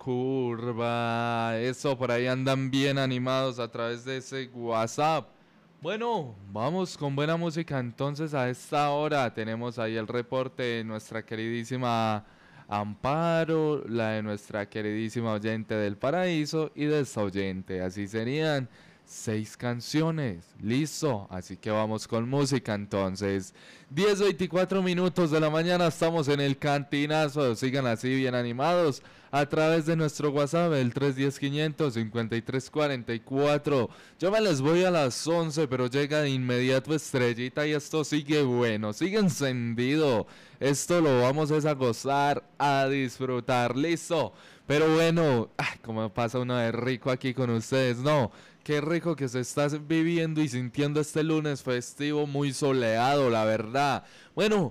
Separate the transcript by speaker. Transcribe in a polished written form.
Speaker 1: curva. Eso, por ahí andan bien animados a través de ese WhatsApp. Bueno, vamos con buena música. Entonces a esta hora tenemos ahí el reporte de nuestra queridísima Amparo, la de nuestra queridísima oyente del paraíso y de esta oyente. Así serían 6 canciones. Listo. Así que vamos con música entonces. 10:24 de la mañana estamos en el cantinazo. Sigan así bien animados a través de nuestro WhatsApp, el 310-500-5344. Yo me les voy a las 11, pero llega de inmediato Estrellita y esto sigue bueno, sigue encendido. Esto lo vamos a gozar, a disfrutar, listo. Pero bueno, como pasa uno de rico aquí con ustedes, no. Qué rico que se está viviendo y sintiendo este lunes festivo muy soleado, la verdad. Bueno,